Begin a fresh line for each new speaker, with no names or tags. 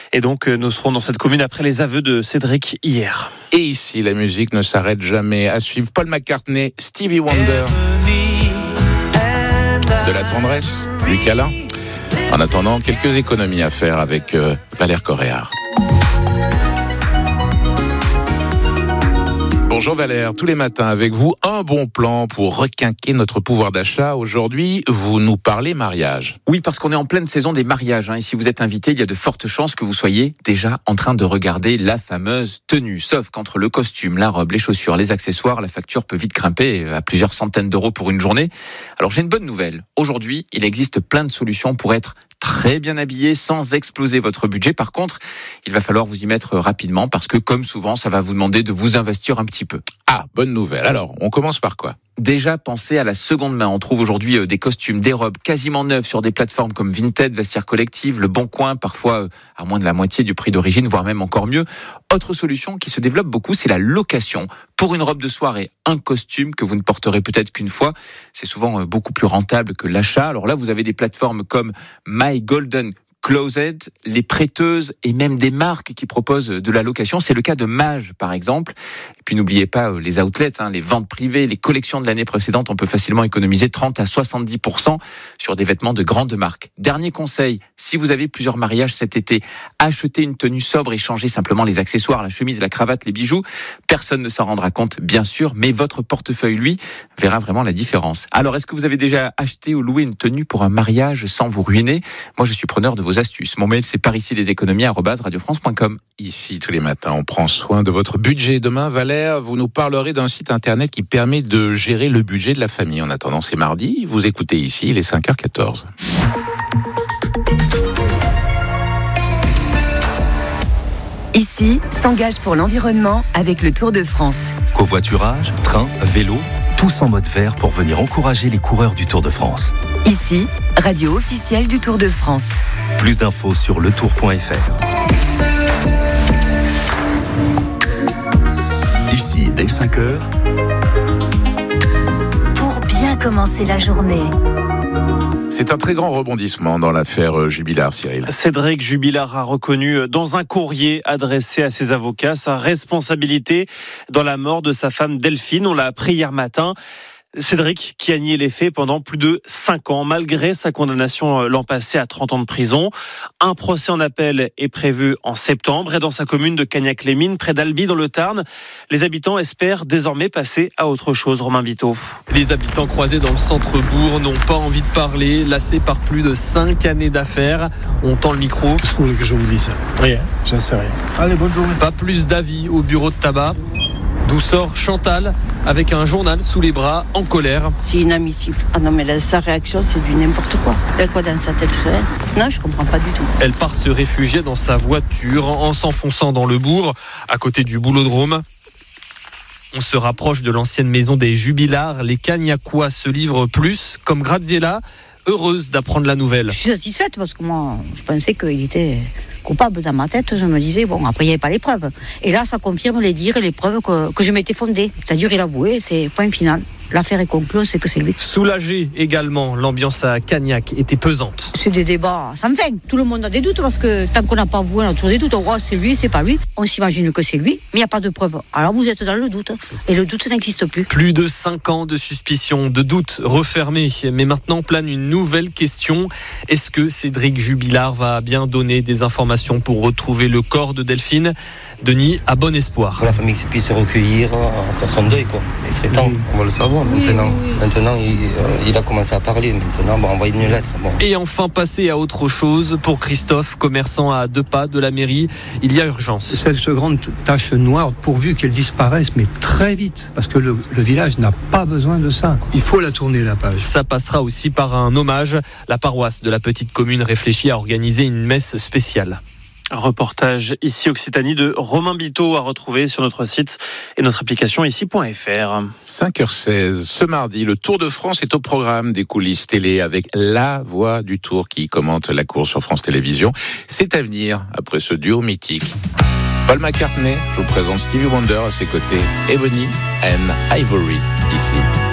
Et donc, nous serons dans cette commune après les aveux de Cédric hier.
Et ici, la musique ne s'arrête jamais. À suivre Paul McCartney, Stevie Wonder. De la tendresse, du câlin. En attendant, quelques économies à faire avec Valère Coréard. Bonjour Valère, tous les matins avec vous, un bon plan pour requinquer notre pouvoir d'achat. Aujourd'hui, vous nous parlez mariage.
Oui, parce qu'on est en pleine saison des mariages. Et si vous êtes invité, il y a de fortes chances que vous soyez déjà en train de regarder la fameuse tenue. Sauf qu'entre le costume, la robe, les chaussures, les accessoires, la facture peut vite grimper à plusieurs centaines d'euros pour une journée. Alors j'ai une bonne nouvelle. Aujourd'hui, il existe plein de solutions pour être très bien habillé sans exploser votre budget. Par contre, il va falloir vous y mettre rapidement parce que, comme souvent, ça va vous demander de vous investir un petit peu.
Ah, bonne nouvelle. Alors, on commence par quoi ?
Déjà, pensez à la seconde main. On trouve aujourd'hui des costumes, des robes quasiment neuves sur des plateformes comme Vinted, Vestiaire Collective, Le Bon Coin, parfois à moins de la moitié du prix d'origine, voire même encore mieux. Autre solution qui se développe beaucoup, c'est la location. Pour une robe de soirée, un costume que vous ne porterez peut-être qu'une fois, c'est souvent beaucoup plus rentable que l'achat. Alors là, vous avez des plateformes comme My Golden Closet, les prêteuses et même des marques qui proposent de la location. C'est le cas de Mage, par exemple. Et puis n'oubliez pas les outlets, les ventes privées, les collections de l'année précédente. On peut facilement économiser 30 à 70% sur des vêtements de grandes marques. Dernier conseil, si vous avez plusieurs mariages cet été, achetez une tenue sobre et changez simplement les accessoires, la chemise, la cravate, les bijoux. Personne ne s'en rendra compte, bien sûr, mais votre portefeuille, lui, verra vraiment la différence. Alors, est-ce que vous avez déjà acheté ou loué une tenue pour un mariage sans vous ruiner ? Moi, je suis preneur de vos astuces. Mon mail, c'est pariciesleséconomies@radiofrance.com.
Ici, tous les matins, on prend soin de votre budget. Demain, Valère, vous nous parlerez d'un site internet qui permet de gérer le budget de la famille. En attendant, c'est mardi. Vous écoutez ici, il est 5h14.
Ici, s'engage pour l'environnement avec le Tour de France.
Covoiturage, train, vélo, tous en mode vert pour venir encourager les coureurs du Tour de France.
Ici, radio officielle du Tour de France.
Plus d'infos sur letour.fr. Ici, dès 5h.
Pour bien commencer la journée.
C'est un très grand rebondissement dans l'affaire Jubilard, Cyril.
Cédric Jubilard a reconnu dans un courrier adressé à ses avocats sa responsabilité dans la mort de sa femme Delphine. On l'a appris hier matin. Cédric, qui a nié les faits pendant plus de 5 ans, malgré sa condamnation l'an passé à 30 ans de prison. Un procès en appel est prévu en septembre et dans sa commune de Cagnac-les-Mines, près d'Albi, dans le Tarn, les habitants espèrent désormais passer à autre chose. Romain Biteau.
Les habitants croisés dans le centre-bourg n'ont pas envie de parler, lassés par plus de 5 années d'affaires. On tend le micro.
Qu'est-ce que vous voulez que je vous dise ? Rien, j'en sais rien. Allez, bonne journée.
Pas plus d'avis au bureau de tabac. D'où sort Chantal avec un journal sous les bras, en colère.
C'est inadmissible. Ah non, mais là, sa réaction, c'est du n'importe quoi. Elle a quoi dans sa tête réelle ? Non, je comprends pas du tout.
Elle part se réfugier dans sa voiture en s'enfonçant dans le bourg, à côté du boulodrome. On se rapproche de l'ancienne maison des Jubilards. Les Cagnacois se livrent plus, comme Graziella, heureuse d'apprendre la nouvelle.
Je suis satisfaite parce que moi, je pensais qu'il était coupable dans ma tête. Je me disais, bon, après, il n'y avait pas les preuves. Et là, ça confirme les dires et les preuves que je m'étais fondée. C'est-à-dire, il a avoué, c'est point final. L'affaire est conclue, c'est que c'est lui.
Soulagé également, l'ambiance à Cagnac était pesante.
C'est des débats sans fin. Tout le monde a des doutes parce que tant qu'on n'a pas avoué, on a toujours des doutes. On voit c'est lui, c'est pas lui. On s'imagine que c'est lui, mais il n'y a pas de preuves. Alors vous êtes dans le doute. Et le doute n'existe plus.
Plus de 5 ans de suspicion, de doute refermé. Mais maintenant plane une nouvelle question. Est-ce que Cédric Jubilard va bien donner des informations pour retrouver le corps de Delphine ? Denis a bon espoir.
La famille puisse se recueillir, faire son deuil, quoi. Il serait temps, on va le savoir maintenant. Maintenant, il a commencé à parler. Maintenant, on envoie une lettre. Bon.
Et enfin, passer à autre chose. Pour Christophe, commerçant à 2 pas de la mairie, il y a urgence.
Cette grande tache noire, pourvu qu'elle disparaisse, mais très vite, parce que le village n'a pas besoin de ça. Il faut la tourner, la page.
Ça passera aussi par un hommage. La paroisse de la petite commune réfléchit à organiser une messe spéciale.
Un reportage ici Occitanie de Romain Biteau à retrouver sur notre site et notre application ici.fr.
5h16, ce mardi, le Tour de France est au programme des coulisses télé avec la voix du Tour qui commente la course sur France Télévisions. C'est à venir après ce duo mythique. Paul McCartney, je vous présente Stevie Wonder à ses côtés, Ebony and Ivory, ici.